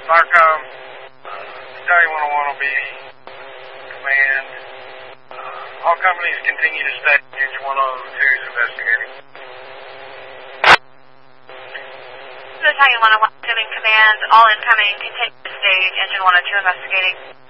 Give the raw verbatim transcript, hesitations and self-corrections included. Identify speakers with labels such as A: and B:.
A: Marcom, uh, Battalion one oh one will be command. Uh, all companies continue to stay. Engine one oh two is investigating.
B: Battalion one oh one, assuming command, all incoming, continue to stage, engine one oh two investigating.